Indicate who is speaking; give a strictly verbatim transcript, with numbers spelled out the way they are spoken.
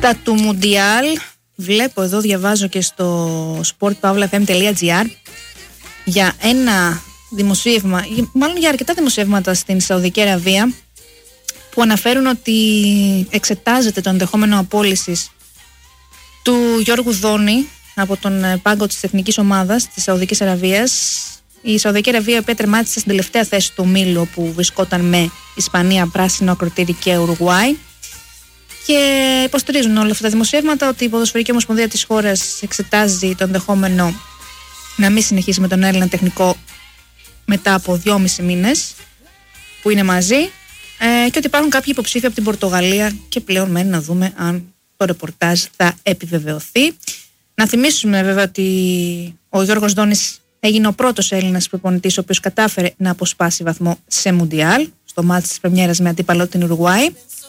Speaker 1: Στα του Μουντιάλ, βλέπω εδώ, διαβάζω και στο σπορτ παύλα εφ εμ τελεία τζι άρ για ένα δημοσίευμα, μάλλον για αρκετά δημοσιεύματα στην Σαουδική Αραβία, που αναφέρουν ότι εξετάζεται το ενδεχόμενο απόλυσης του Γιώργου Δόνη από τον πάγκο της εθνικής ομάδας της Σαουδικής Αραβίας. Η Σαουδική Αραβία, η οποία τερμάτισε στην τελευταία θέση του ομίλου, όπου βρισκόταν με Ισπανία, Πράσινο Ακροτήρι και Ουρουγουάη. Και υποστηρίζουν όλα αυτά τα δημοσιεύματα ότι η Ποδοσφαιρική Ομοσπονδία της χώρας εξετάζει το ενδεχόμενο να μην συνεχίσει με τον Έλληνα τεχνικό μετά από δυόμισι μήνες που είναι μαζί, ε, και ότι υπάρχουν κάποιοι υποψήφοι από την Πορτογαλία και πλέον μένει να δούμε αν το ρεπορτάζ θα επιβεβαιωθεί. Να θυμίσουμε βέβαια ότι ο Γιώργος Δόνης έγινε ο πρώτος Έλληνας προπονητής ο οποίος κατάφερε να αποσπάσει βαθμό σε Μουντιάλ, στο μάτς της πρεμιέρας με αντίπαλο την Ουρουγουάη.